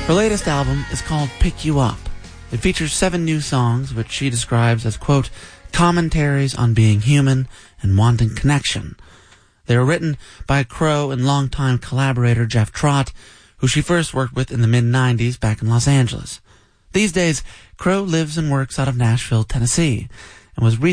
Her latest album is called Pick You Up. It features 7 new songs, which she describes as, quote, commentaries on being human and wanting connection. They were written by Crow and longtime collaborator Jeff Trott, who she first worked with in the mid-90s back in Los Angeles. These days, Crow lives and works out of Nashville, Tennessee, and was recently